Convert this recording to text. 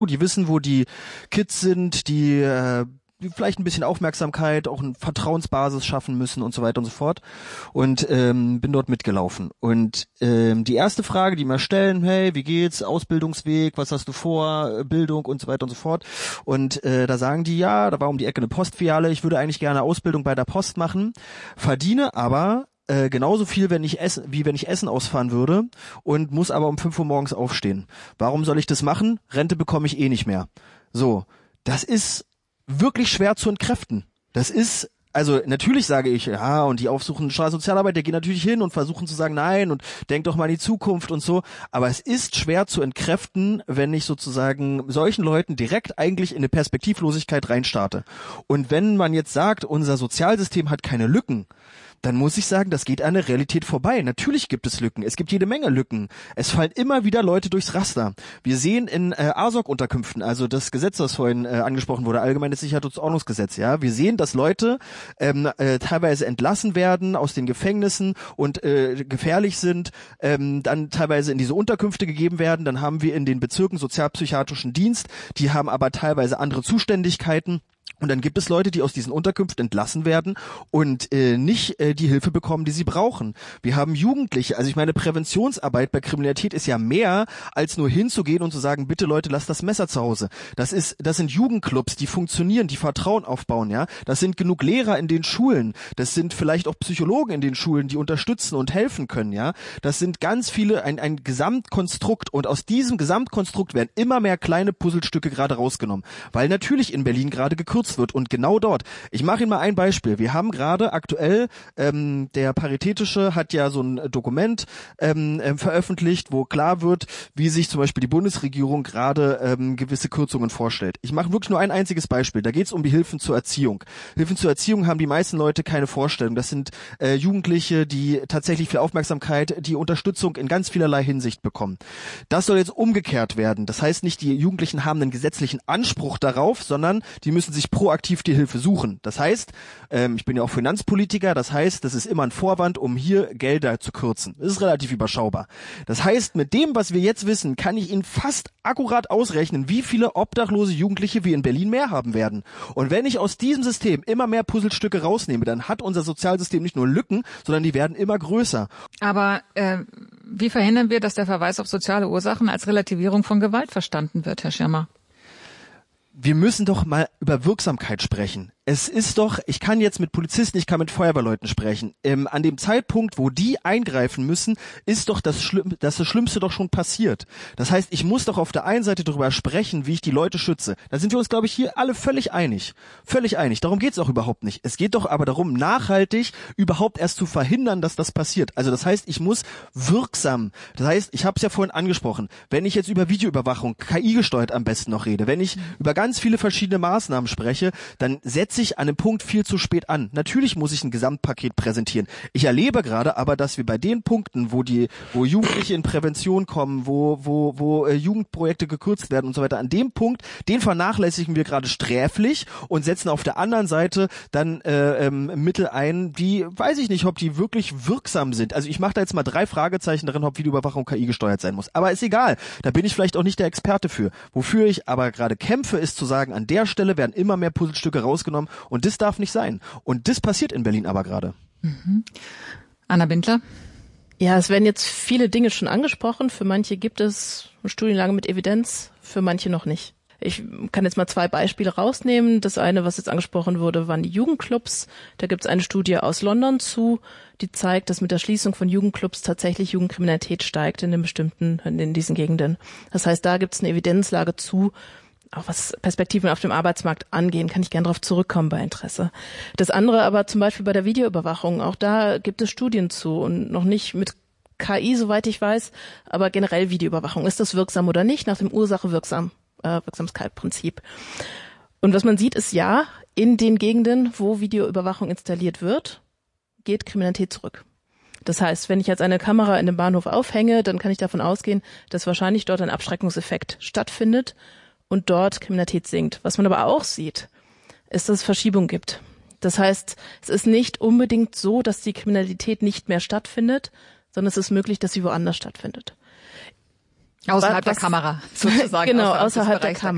Die wissen, wo die Kids sind, die vielleicht ein bisschen Aufmerksamkeit, auch eine Vertrauensbasis schaffen müssen und so weiter und so fort. Und bin dort mitgelaufen. Und die erste Frage, die mir stellen, hey, wie geht's? Ausbildungsweg, was hast du vor? Bildung und so weiter und so fort. Und da sagen die, ja, da war um die Ecke eine Postfiliale, ich würde eigentlich gerne Ausbildung bei der Post machen, verdiene aber genauso viel, wenn ich Essen ausfahren würde und muss aber um 5 Uhr morgens aufstehen. Warum soll ich das machen? Rente bekomme ich eh nicht mehr. So, das ist wirklich schwer zu entkräften. Das ist, also natürlich sage ich, ja, und die aufsuchende Sozialarbeit, der gehen natürlich hin und versuchen zu sagen, nein, und denk doch mal in die Zukunft und so. Aber es ist schwer zu entkräften, wenn ich sozusagen solchen Leuten direkt eigentlich in eine Perspektivlosigkeit reinstarte. Und wenn man jetzt sagt, unser Sozialsystem hat keine Lücken, dann muss ich sagen, das geht an der Realität vorbei. Natürlich gibt es Lücken. Es gibt jede Menge Lücken. Es fallen immer wieder Leute durchs Raster. Wir sehen in ASOK-Unterkünften, also das Gesetz, das vorhin angesprochen wurde, Allgemeines Sicherheitsordnungsgesetz, ja, wir sehen, dass Leute teilweise entlassen werden aus den Gefängnissen und gefährlich sind, dann teilweise in diese Unterkünfte gegeben werden. Dann haben wir in den Bezirken sozialpsychiatrischen Dienst, die haben aber teilweise andere Zuständigkeiten. Und dann gibt es Leute, die aus diesen Unterkünften entlassen werden und nicht die Hilfe bekommen, die sie brauchen. Wir haben Jugendliche, also ich meine, Präventionsarbeit bei Kriminalität ist ja mehr, als nur hinzugehen und zu sagen, bitte Leute, lasst das Messer zu Hause. Das sind Jugendclubs, die funktionieren, die Vertrauen aufbauen, ja. Das sind genug Lehrer in den Schulen. Das sind vielleicht auch Psychologen in den Schulen, die unterstützen und helfen können, ja. Das sind ganz viele, ein Gesamtkonstrukt, und aus diesem Gesamtkonstrukt werden immer mehr kleine Puzzlestücke gerade rausgenommen, weil natürlich in Berlin gerade gekürzt wird, und genau dort. Ich mache Ihnen mal ein Beispiel. Wir haben gerade aktuell, der Paritätische hat ja so ein Dokument veröffentlicht, wo klar wird, wie sich zum Beispiel die Bundesregierung gerade gewisse Kürzungen vorstellt. Ich mache wirklich nur ein einziges Beispiel. Da geht es um die Hilfen zur Erziehung. Hilfen zur Erziehung haben die meisten Leute keine Vorstellung. Das sind Jugendliche, die tatsächlich viel Aufmerksamkeit, die Unterstützung in ganz vielerlei Hinsicht bekommen. Das soll jetzt umgekehrt werden. Das heißt nicht, die Jugendlichen haben einen gesetzlichen Anspruch darauf, sondern die müssen sich proaktiv die Hilfe suchen. Das heißt, ich bin ja auch Finanzpolitiker, das heißt, das ist immer ein Vorwand, um hier Gelder zu kürzen. Das ist relativ überschaubar. Das heißt, mit dem, was wir jetzt wissen, kann ich Ihnen fast akkurat ausrechnen, wie viele obdachlose Jugendliche wir in Berlin mehr haben werden. Und wenn ich aus diesem System immer mehr Puzzlestücke rausnehme, dann hat unser Sozialsystem nicht nur Lücken, sondern die werden immer größer. Aber wie verhindern wir, dass der Verweis auf soziale Ursachen als Relativierung von Gewalt verstanden wird, Herr Schirmer? Wir müssen doch mal über Wirksamkeit sprechen. Es ist doch, ich kann jetzt mit Polizisten, ich kann mit Feuerwehrleuten sprechen. An dem Zeitpunkt, wo die eingreifen müssen, ist doch das Schlimmste doch schon passiert. Das heißt, ich muss doch auf der einen Seite darüber sprechen, wie ich die Leute schütze. Da sind wir uns, glaube ich, hier alle völlig einig. Völlig einig. Darum geht's auch überhaupt nicht. Es geht doch aber darum, nachhaltig überhaupt erst zu verhindern, dass das passiert. Also das heißt, ich muss wirksam. Das heißt, ich habe es ja vorhin angesprochen, wenn ich jetzt über Videoüberwachung, KI gesteuert am besten noch rede, wenn ich über ganz viele verschiedene Maßnahmen spreche, dann setze ich an einem Punkt viel zu spät an. Natürlich muss ich ein Gesamtpaket präsentieren. Ich erlebe gerade aber, dass wir bei den Punkten, wo Jugendliche in Prävention kommen, wo Jugendprojekte gekürzt werden und so weiter, an dem Punkt, den vernachlässigen wir gerade sträflich und setzen auf der anderen Seite dann Mittel ein, die, weiß ich nicht, ob die wirklich wirksam sind. Also ich mache da jetzt mal 3 Fragezeichen darin, ob Videoüberwachung KI gesteuert sein muss. Aber ist egal. Da bin ich vielleicht auch nicht der Experte für. Wofür ich aber gerade kämpfe, ist zu sagen, an der Stelle werden immer mehr Puzzlestücke rausgenommen, und das darf nicht sein. Und das passiert in Berlin aber gerade. Mhm. Anna Bindler? Ja, es werden jetzt viele Dinge schon angesprochen. Für manche gibt es Studienlage mit Evidenz, für manche noch nicht. Ich kann jetzt mal 2 Beispiele rausnehmen. Das eine, was jetzt angesprochen wurde, waren die Jugendclubs. Da gibt es eine Studie aus London zu, die zeigt, dass mit der Schließung von Jugendclubs tatsächlich Jugendkriminalität steigt in diesen Gegenden. Das heißt, da gibt es eine Evidenzlage zu, auch was Perspektiven auf dem Arbeitsmarkt angehen, kann ich gerne darauf zurückkommen bei Interesse. Das andere aber zum Beispiel bei der Videoüberwachung, auch da gibt es Studien zu, und noch nicht mit KI, soweit ich weiß, aber generell Videoüberwachung. Ist das wirksam oder nicht, nach dem Wirksamkeitsprinzip. Und was man sieht, ist ja, in den Gegenden, wo Videoüberwachung installiert wird, geht Kriminalität zurück. Das heißt, wenn ich jetzt eine Kamera in dem Bahnhof aufhänge, dann kann ich davon ausgehen, dass wahrscheinlich dort ein Abschreckungseffekt stattfindet und dort Kriminalität sinkt. Was man aber auch sieht, ist, dass es Verschiebung gibt. Das heißt, es ist nicht unbedingt so, dass die Kriminalität nicht mehr stattfindet, sondern es ist möglich, dass sie woanders stattfindet. Außerhalb der Kamera, sozusagen. Genau, außerhalb der Kamera.